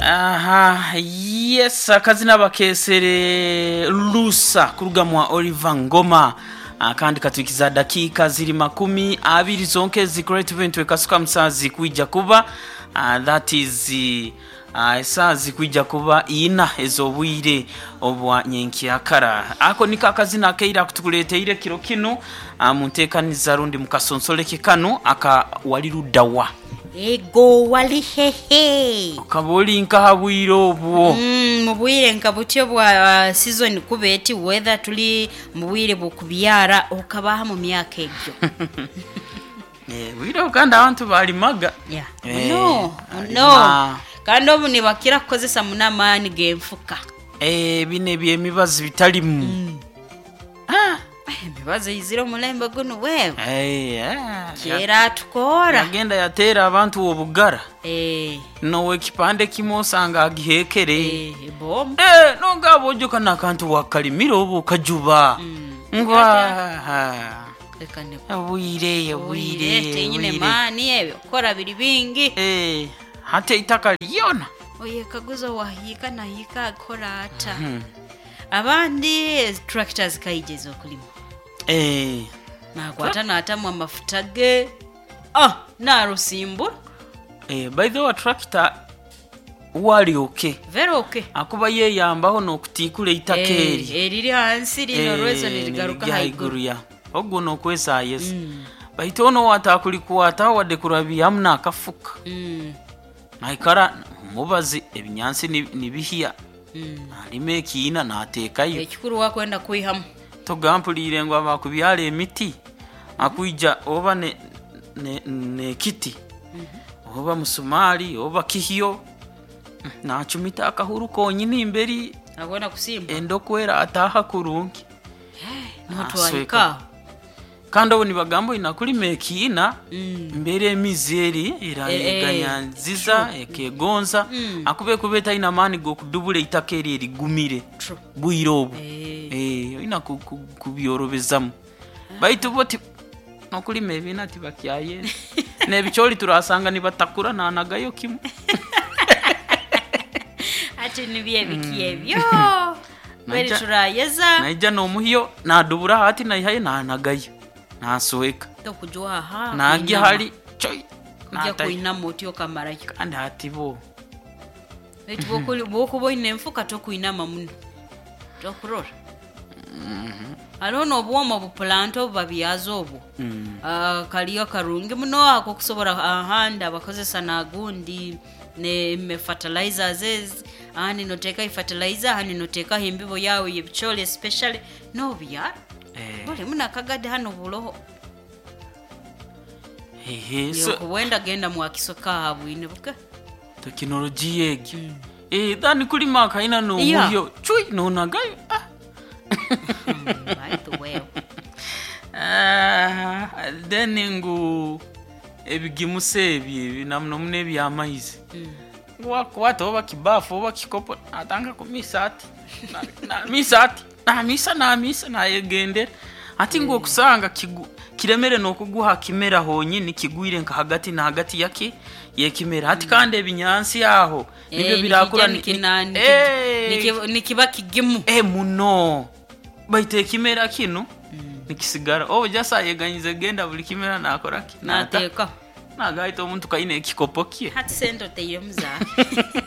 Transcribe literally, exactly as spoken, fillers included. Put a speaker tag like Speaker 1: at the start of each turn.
Speaker 1: Aha, yes, akazina bakesere Lusa kurugamwa Oliver Ngoma. Kandi katukiza dakika ziri makumi abiri zonke zikore event wekasuka msazi kuija kuba uh, that is uh, esazi kuija kuba ina ezobwire obwa nyenki akara ako nika akazina keira kutukuleteire kiro kino uh, muntekaniza rundi mukasonsoleke kano aka walirudawa
Speaker 2: ego wali hehe
Speaker 1: kaboli nka habwiro obwo
Speaker 2: mm mubwire nka butyo bwa uh, season kubeti weather tuli mubwire bukubyara okabaha mu myaka egyo
Speaker 1: eh wiro kanda abantu bali maga
Speaker 2: yeah eh, no no kandi obuni bakira kukozesa munamani gemfuka
Speaker 1: eh bine byemibazi bitali mu mm.
Speaker 2: ah bibaze iziro mulembe guno wewe
Speaker 1: eh
Speaker 2: kera tukora
Speaker 1: agenda yatera abantu obugara
Speaker 2: eh
Speaker 1: no wekipande kimosanga agihekere
Speaker 2: eh bom
Speaker 1: eh no ngabo kana kantu wakalimiro obo kajuba ngwa
Speaker 2: ekane
Speaker 1: abuyire abuyire
Speaker 2: tenyine mani ebyo kora biri bingi
Speaker 1: eh hate itaka liona
Speaker 2: oye kaguzo wahika na hika kora ata hmm. Abandi tractors kaijezo kulima
Speaker 1: eh
Speaker 2: na kwatana atamu amafuta ge ah na rusimbo
Speaker 1: eh by the way tractor wali okay
Speaker 2: very okay
Speaker 1: akuba ye yambaho no kutikule itakeri
Speaker 2: eh eriri hansi lino rwezo niligaruka haiguru
Speaker 1: ya ogwo no kwesa yes mm. Baitono watakulikuata wade kurabi amna akafuka mm. Naikara mubazi ebinyansi nibihiya mm. Alime kiina natekayo
Speaker 2: ekikuru wakwenda kuihamu
Speaker 1: togampulire ngo abakubyale emiti akuija oba ne ne, ne kiti mm-hmm. Oba musumali oba kihiyo na chumita akahuru konyini imberi
Speaker 2: agona kusimba
Speaker 1: endo kwera ataha kurungi
Speaker 2: hey, no twaika
Speaker 1: kando boni bagambo inakulime kiina mm. Mbere emizeri era eganyanziza e, e, ekegonza mm. Akube kubeta ina mani go kudubule itakeri erigumire buirobo eh e, ina kubyorobezamu baitu boti nokulime binati bakyaye ne bicholi turasanga ni batakura na nagayo kimu
Speaker 2: ati nibiye bikiyebyo beri turayeza
Speaker 1: naija no muhiyo na dubura hati na ihaye na nagayo nasweka
Speaker 2: tokujwa ha
Speaker 1: nagi hali choi
Speaker 2: kujya kuina moti okamarayika
Speaker 1: kandi hati bo
Speaker 2: etu boko boko boine mfuka to kuina mamuno tokurora
Speaker 1: mhm
Speaker 2: alono obwoma buplanto babyazo obwo ah kaliyo karungi muno ako kusobora ahanda bakozesa nagundi ne me fertilizers ani noteka fertilizer ani noteka himbibo yawe yebichole especially no bya eh bole muna kagade hano buloho
Speaker 1: ehe
Speaker 2: so kuwenda genda mu akisoka habwine buka
Speaker 1: technology yegi mm. Eh dani kulima kaina no yeah. Muyo chui no nagayo ah
Speaker 2: right way
Speaker 1: ah deningu ebigimusebye binamno mune byamaize mm. Wakwata oba kibafu oba kikopo atanga kumisati na, na misati na misa na misa na yegende ati ngo kusanga kigu kiremere no kuguha kimera honyine kigwire nka hagati na hagati yake yekimera ati kandi ebinyansi yaho nibyo birakura
Speaker 2: ni nikiba kigimu
Speaker 1: eh muno baite kimera kino nikisigara obo jasa yeganyize genda buli kimera nakora ki
Speaker 2: nateka
Speaker 1: nagaito omuntu kaine ekikopo kie
Speaker 2: hati sento teyemuza